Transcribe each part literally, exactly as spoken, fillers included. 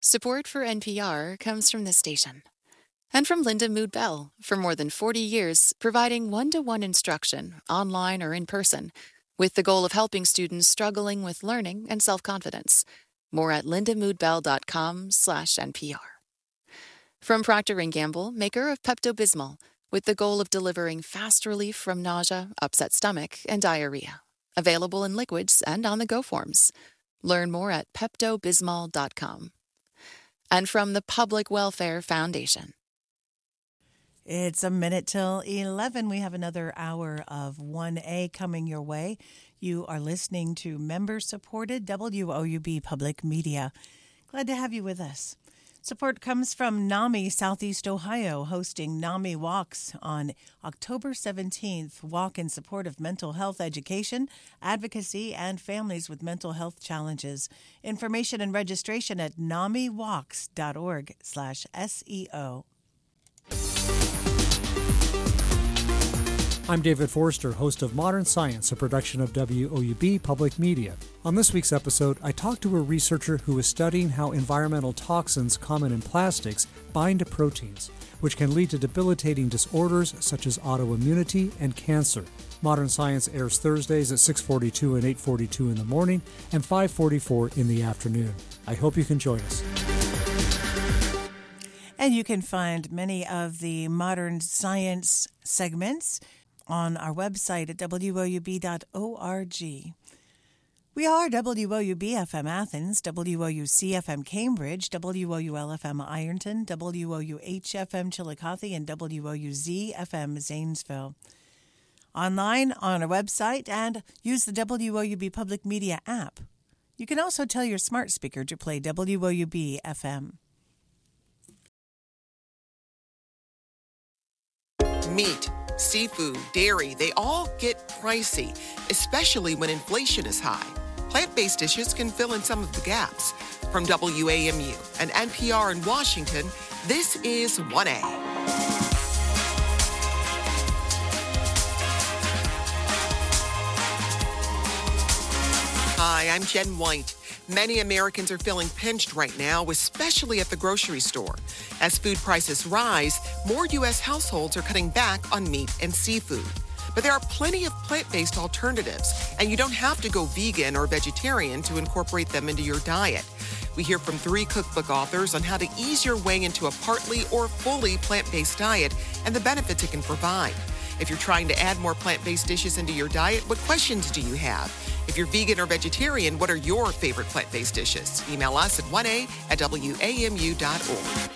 Support for N P R comes from this station. And from Linda Mood Bell, for more than forty years, providing one-to-one instruction, online or in person, with the goal of helping students struggling with learning and self-confidence. More at lindamoodbell.com slash NPR. From Procter and Gamble, maker of Pepto-Bismol, with the goal of delivering fast relief from nausea, upset stomach, and diarrhea. Available in liquids and on-the-go forms. Learn more at pepto bismol dot com. And from the Public Welfare Foundation. It's a minute till eleven. We have another hour of one A coming your way. You are listening to member-supported W O U B Public Media. Glad to have you with us. Support comes from NAMI Southeast Ohio, hosting NAMI Walks on October seventeenth. Walk in support of mental health education, advocacy, and families with mental health challenges. Information and registration at namiwalks.org slash SEO. I'm David Forster, host of Modern Science, a production of W O U B Public Media. On this week's episode, I talked to a researcher who is studying how environmental toxins common in plastics bind to proteins, which can lead to debilitating disorders such as autoimmunity and cancer. Modern Science airs Thursdays at six forty-two and eight forty-two in the morning and five forty-four in the afternoon. I hope you can join us. And you can find many of the Modern Science segments on our website at w o u b dot org. We are W O U B F M Athens, W O U C F M Cambridge, W O U L F M Ironton, W O U H F M Chillicothe, and W O U Z F M Zanesville. Online on our website, and use the W O U B Public Media app. You can also tell your smart speaker to play W O U B F M. Meat, seafood, dairy, they all get pricey, especially when inflation is high. Plant-based dishes can fill in some of the gaps. From W A M U and N P R in Washington, this is one A. Hi, I'm Jen White. Many Americans are feeling pinched right now, especially at the grocery store. As food prices rise, more U S households are cutting back on meat and seafood. But there are plenty of plant-based alternatives, and you don't have to go vegan or vegetarian to incorporate them into your diet. We hear from three cookbook authors on how to ease your way into a partly or fully plant-based diet and the benefits it can provide. If you're trying to add more plant-based dishes into your diet, what questions do you have? If you're vegan or vegetarian, what are your favorite plant-based dishes? Email us at one a at w a m u dot org.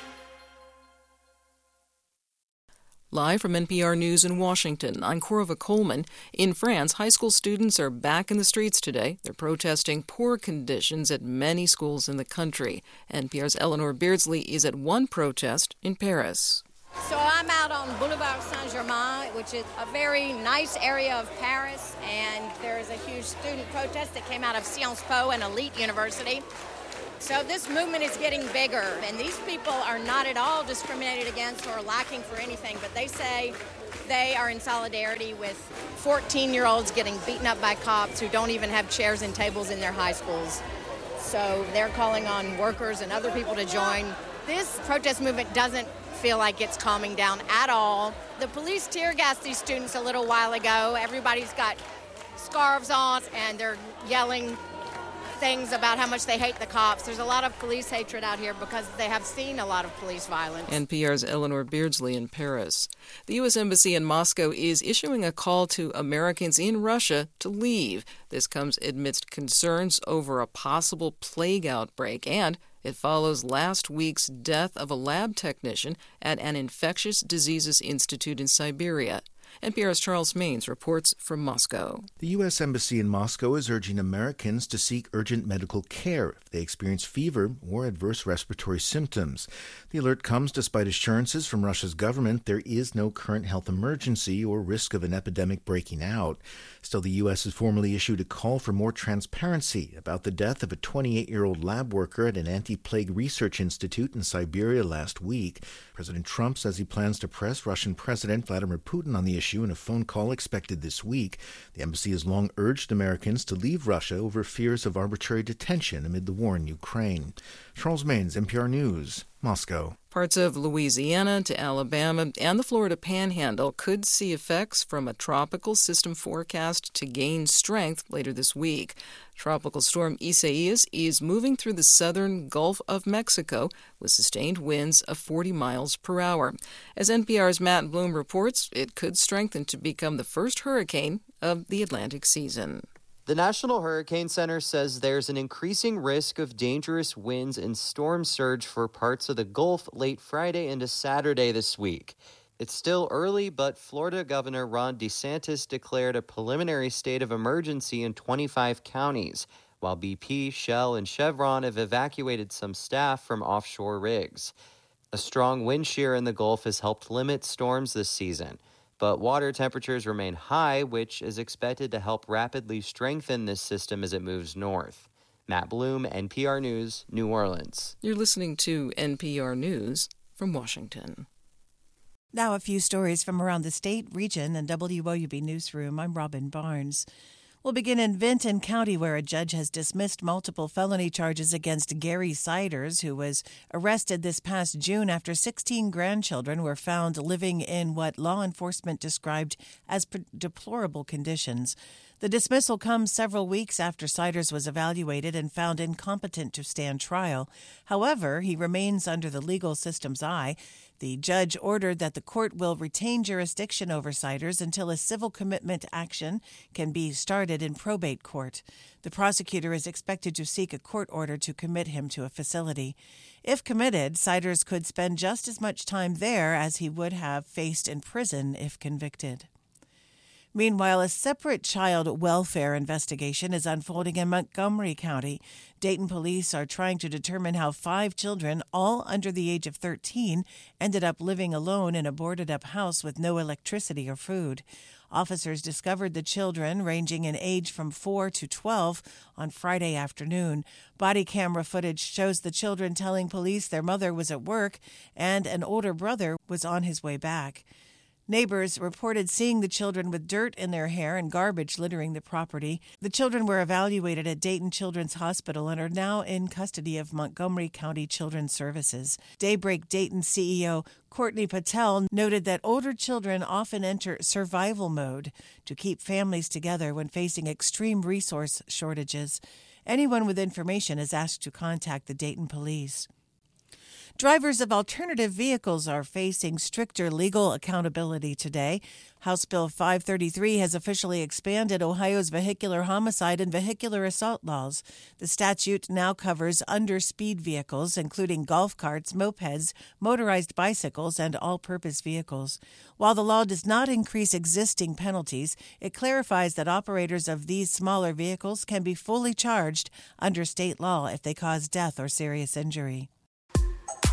Live from N P R News in Washington, I'm Corva Coleman. In France, high school students are back in the streets today. They're protesting poor conditions at many schools in the country. N P R's Eleanor Beardsley is at one protest in Paris. So I'm out on Boulevard Saint-Germain, which is a very nice area of Paris, and there's a huge student protest that came out of Sciences Po, an elite university. So this movement is getting bigger, and these people are not at all discriminated against or lacking for anything, but they say they are in solidarity with fourteen-year-olds getting beaten up by cops who don't even have chairs and tables in their high schools. So they're calling on workers and other people to join. This protest movement doesn't feel like it's calming down at all. The police tear gassed these students a little while ago. Everybody's got scarves on, and they're yelling things about how much they hate the cops. There's a lot of police hatred out here because they have seen a lot of police violence. N P R's Eleanor Beardsley in Paris. The U S Embassy in Moscow is issuing a call to Americans in Russia to leave. This comes amidst concerns over a possible plague outbreak, and it follows last week's death of a lab technician at an infectious diseases institute in Siberia. N P R's Charles Maines reports from Moscow. The U S Embassy in Moscow is urging Americans to seek urgent medical care if they experience fever or adverse respiratory symptoms. The alert comes despite assurances from Russia's government there is no current health emergency or risk of an epidemic breaking out. Still, the U S has formally issued a call for more transparency about the death of a twenty-eight-year-old lab worker at an anti-plague research institute in Siberia last week. President Trump says he plans to press Russian President Vladimir Putin on the issue in a phone call expected this week. The embassy has long urged Americans to leave Russia over fears of arbitrary detention amid the war in Ukraine. Charles Maines, N P R News, Moscow. Parts of Louisiana to Alabama and the Florida Panhandle could see effects from a tropical system forecast to gain strength later this week. Tropical storm Isaias is moving through the southern Gulf of Mexico with sustained winds of forty miles per hour. As N P R's Matt Bloom reports, it could strengthen to become the first hurricane of the Atlantic season. The National Hurricane Center says there's an increasing risk of dangerous winds and storm surge for parts of the Gulf late Friday into Saturday this week. It's still early, but Florida Governor Ron DeSantis declared a preliminary state of emergency in twenty-five counties, while B P, Shell, and Chevron have evacuated some staff from offshore rigs. A strong wind shear in the Gulf has helped limit storms this season. But water temperatures remain high, which is expected to help rapidly strengthen this system as it moves north. Matt Bloom, N P R News, New Orleans. You're listening to N P R News from Washington. Now a few stories from around the state, region, and W O U B Newsroom. I'm Robin Barnes. We'll begin in Vinton County, where a judge has dismissed multiple felony charges against Gary Siders, who was arrested this past June after sixteen grandchildren were found living in what law enforcement described as deplorable conditions. The dismissal comes several weeks after Siders was evaluated and found incompetent to stand trial. However, he remains under the legal system's eye. The judge ordered that the court will retain jurisdiction over Siders until a civil commitment action can be started in probate court. The prosecutor is expected to seek a court order to commit him to a facility. If committed, Siders could spend just as much time there as he would have faced in prison if convicted. Meanwhile, a separate child welfare investigation is unfolding in Montgomery County. Dayton police are trying to determine how five children, all under the age of thirteen, ended up living alone in a boarded-up house with no electricity or food. Officers discovered the children, ranging in age from four to twelve, on Friday afternoon. Body camera footage shows the children telling police their mother was at work and an older brother was on his way back. Neighbors reported seeing the children with dirt in their hair and garbage littering the property. The children were evaluated at Dayton Children's Hospital and are now in custody of Montgomery County Children's Services. Daybreak Dayton C E O Courtney Patel noted that older children often enter survival mode to keep families together when facing extreme resource shortages. Anyone with information is asked to contact the Dayton Police. Drivers of alternative vehicles are facing stricter legal accountability today. House Bill five thirty-three has officially expanded Ohio's vehicular homicide and vehicular assault laws. The statute now covers under-speed vehicles, including golf carts, mopeds, motorized bicycles, and all-purpose vehicles. While the law does not increase existing penalties, it clarifies that operators of these smaller vehicles can be fully charged under state law if they cause death or serious injury.